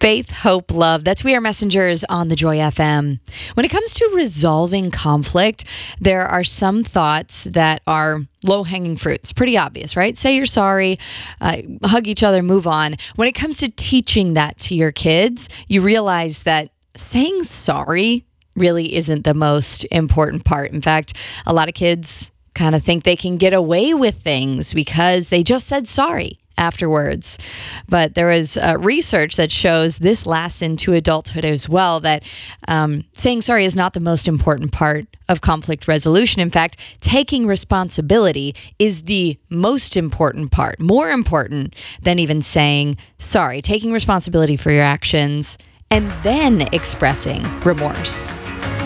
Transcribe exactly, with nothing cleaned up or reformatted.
Faith, hope, love. That's We Are Messengers on the Joy F M. When it comes to resolving conflict, there are some thoughts that are low-hanging fruit. It's pretty obvious, right? Say you're sorry, uh, hug each other, move on. When it comes to teaching that to your kids, you realize that saying sorry really isn't the most important part. In fact, a lot of kids kind of think they can get away with things because they just said sorry afterwards. But there is uh, research that shows this lasts into adulthood as well, that um, saying sorry is not the most important part of conflict resolution. In fact, taking responsibility is the most important part, more important than even saying sorry. Taking responsibility for your actions and then expressing remorse.